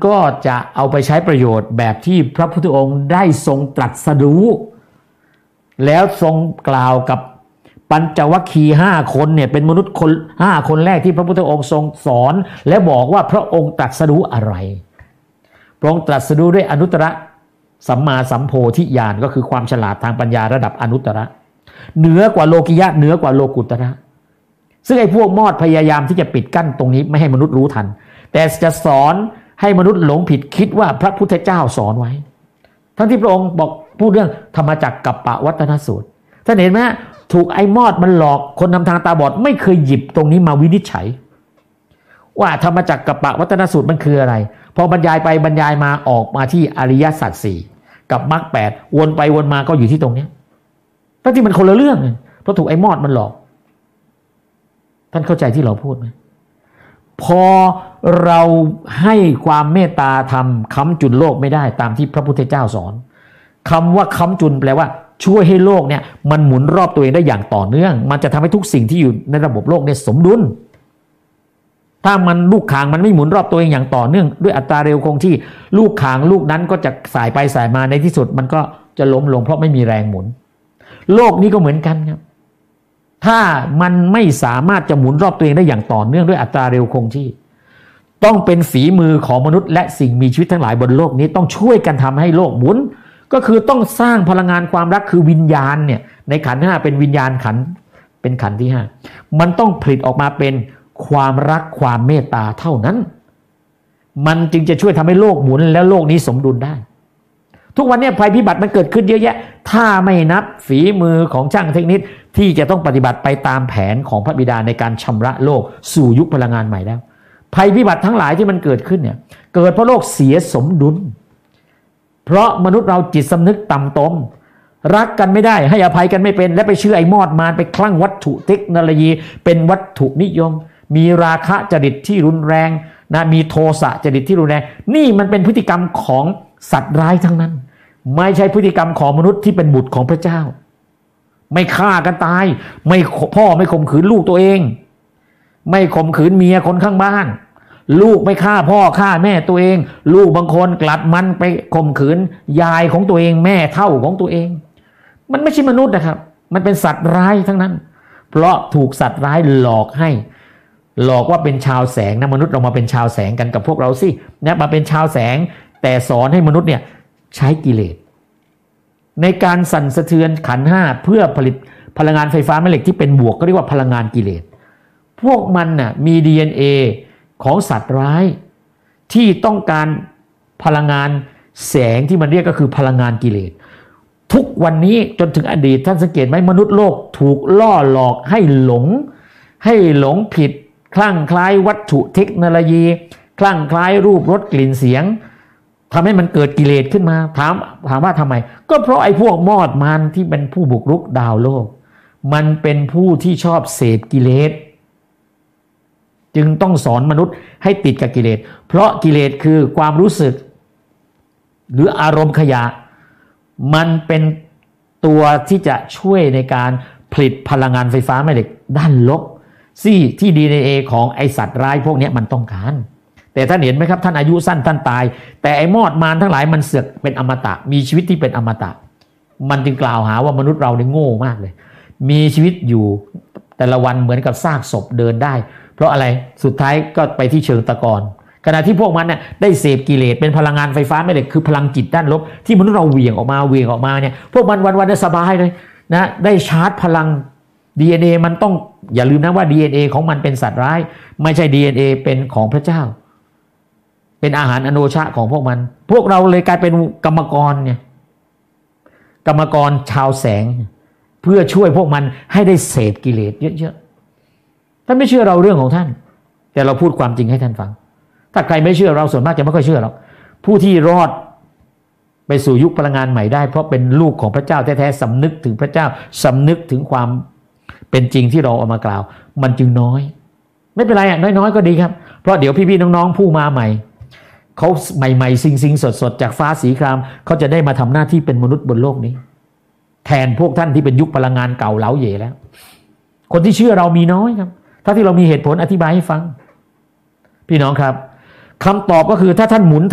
ก็จะเอาไปใช้ประโยชน์แบบที่พระพุทธองค์ได้ทรงตรัสรู้แล้วทรงกล่าวกับปัญจวัคคีย์5 คนเนี่ยเป็นมนุษย์คน5 คนแรกที่พระพุทธองค์ทรงสอนและบอกว่าพระองค์ตรัสรู้อะไรพระองค์ตรัสรู้ด้วยอนุตตรสัมมาสัมโพธิญาณก็คือความฉลาดทางปัญญาระดับอนุตตรเหนือกว่าโลกิยะเหนือกว่าโลกุตตระซึ่งไอ้พวกมอดพยายามที่จะปิดกั้นตรงนี้ไม่ให้มนุษย์รู้ทันแต่จะสอนให้มนุษย์หลงผิดคิดว่าพระพุทธเจ้าสอนไว้ทั้งที่พระองค์บอกพูดเรื่องธรรมจักรกัปปวัตนสูตรท่านเห็นไหมถูกไอ้มอดมันหลอกคนนำทางตาบอดไม่เคยหยิบตรงนี้มาวินิจฉัยว่าธรรมจักรกัปปวัตนสูตรมันคืออะไรพอบรรยายไปบรรยายมาออกมาที่อริยสัจ 4กับมรรค 8วนไปวนมาก็อยู่ที่ตรงนี้ทั้งที่มันคนละเรื่องเพราะถูกไอ้มอดมันหลอกท่านเข้าใจที่เราพูดไหมพอเราให้ความเมตตาธรรมค้ำจุนโลกไม่ได้ตามที่พระพุทธเจ้าสอนคำว่าค้ำจุนแปลว่าช่วยให้โลกเนี่ยมันหมุนรอบตัวเองได้อย่างต่อเนื่องมันจะทำให้ทุกสิ่งที่อยู่ในระบบโลกเนี่ยสมดุลถ้ามันลูกข่างมันไม่หมุนรอบตัวเองอย่างต่อเนื่องด้วยอัตราเร็วคงที่ลูกข่างลูกนั้นก็จะสายไปสายมาในที่สุดมันก็จะล้มลงเพราะไม่มีแรงหมุนโลกนี้ก็เหมือนกันครับถ้ามันไม่สามารถจะหมุนรอบตัวเองได้อย่างต่อเนื่องด้วยอัตราเร็วคงที่ต้องเป็นฝีมือของมนุษย์และสิ่งมีชีวิตทั้งหลายบนโลกนี้ต้องช่วยกันทำให้โลกหมุนก็คือต้องสร้างพลังงานความรักคือวิญญาณเนี่ยในขันธ์ 5เป็นวิญญาณขันธ์เป็นขันธ์ที่ 5มันต้องผลิตออกมาเป็นความรักความเมตตาเท่านั้นมันจึงจะช่วยทำให้โลกหมุนแล้วโลกนี้สมดุลได้ทุกวันนี้ภัยพิบัติมันเกิดขึ้นเยอะแยะถ้าไม่นับฝีมือของช่างเทคนิคที่จะต้องปฏิบัติไปตามแผนของพระบิดาในการชำระโลกสู่ยุคพลังงานใหม่แล้วภัยพิบัติทั้งหลายที่มันเกิดขึ้นเนี่ยเกิดเพราะโลกเสียสมดุลเพราะมนุษย์เราจิตสำนึกต่ำตมรักกันไม่ได้ให้อภัยกันไม่เป็นและไปเชื่อไอ้มอดมารไปคลั่งวัตถุเทคโนโลยีเป็นวัตถุนิยมมีราคะจริตที่รุนแรงนะมีโทสะจริตที่รุนแรงนี่มันเป็นพฤติกรรมของสัตว์ร้ายทั้งนั้นไม่ใช่พฤติกรรมของมนุษย์ที่เป็นบุตรของพระเจ้าไม่ฆ่ากันตายไม่พ่อไม่ข่มขืนลูกตัวเองไม่ข่มขืนเมียคนข้างบ้านลูกไม่ฆ่าพ่อฆ่าแม่ตัวเองลูกบางคนกลัดมันไปข่มขืนยายของตัวเองแม่เท่าของตัวเองมันไม่ใช่มนุษย์นะครับมันเป็นสัตว์ร้ายทั้งนั้นเพราะถูกสัตว์ร้ายหลอกว่าเป็นชาวแสงนะมนุษย์เรามาเป็นชาวแสงกันกับพวกเราสินะมาเป็นชาวแสงแต่สอนให้มนุษย์เนี่ยใช้กิเลสในการสั่นสะเทือนขันธ์ 5เพื่อผลิตพลังงานไฟฟ้าแม่เหล็กที่เป็นบวกก็เรียกว่าพลังงานกิเลสพวกมันน่ะมี DNA ของสัตว์ร้ายที่ต้องการพลังงานแสงที่มันเรียกก็คือพลังงานกิเลสทุกวันนี้จนถึงอดีตท่านสังเกตไหมมนุษย์โลกถูกล่อหลอกให้หลงผิดคลั่งคล้ายวัตถุเทคโนโลยีคลั่งคล้ายรูปรสกลิ่นเสียงทำให้มันเกิดกิเลสขึ้นมาถามว่าทำไมก็เพราะไอ้พวกมอดมารที่เป็นผู้บุกรุกดาวโลกมันเป็นผู้ที่ชอบเสพกิเลสจึงต้องสอนมนุษย์ให้ติดกับกิเลสเพราะกิเลสคือความรู้สึกหรืออารมณ์ขยะมันเป็นตัวที่จะช่วยในการผลิตพลังงานไฟฟ้าแม่เหล็กด้านลบที่ DNA ของไอสัตว์ร้ายพวกนี้มันต้องการแต่ท่านเห็นไหมครับท่านอายุสั้นท่านตายแต่ไอ้มอดมารทั้งหลายมันเสือกเป็นอมตะมีชีวิตที่เป็นอมตะมันจึงกล่าวหาว่ามนุษย์เราเนี่ยโง่มากเลยมีชีวิตอยู่แต่ละวันเหมือนกับซากศพเดินได้เพราะอะไรสุดท้ายก็ไปที่เชิงตะกอนขณะที่พวกมันเนี่ยได้เสพกิเลสเป็นพลังงานไฟฟ้าแม่เหล็กคือพลังจิตด้านลบที่มนุษย์เราเหวี่ยงออกมาเนี่ยพวกมันวันๆสบายเลยนะได้ชาร์จพลัง DNA มันต้องอย่าลืมนะว่า DNA ของมันเป็นสัตว์ร้ายไม่ใช่ DNA เป็นของพระเจ้าเป็นอาหารอโนชะของพวกมันพวกเราเลยกลายเป็นกรรมกรเนี่ยกรรมกรชาวแสงเพื่อช่วยพวกมันให้ได้เสพกิเลสเยอะๆท่านไม่เชื่อเราเรื่องของท่านแต่เราพูดความจริงให้ท่านฟังถ้าใครไม่เชื่อเราส่วนมากจะไม่ค่อยเชื่อหรอกผู้ที่รอดไปสู่ยุคพลังงานใหม่ได้เพราะเป็นลูกของพระเจ้าแท้ๆสำนึกถึงพระเจ้าสำนึกถึงความเป็นจริงที่เราเอามากล่าวมันจึงน้อยไม่เป็นไรอ่ะน้อยๆก็ดีครับเพราะเดี๋ยวพี่ๆน้องๆผู้มาใหม่เขาใหม่ๆซิงๆสดๆจากฟ้าสีครามเขาจะได้มาทำหน้าที่เป็นมนุษย์บนโลกนี้แทนพวกท่านที่เป็นยุคพลังงานเก่าเหลาเหย่แล้วคนที่เชื่อเรามีน้อยครับถ้าที่เรามีเหตุผลอธิบายให้ฟังพี่น้องครับคำตอบก็คือถ้าท่านหมุน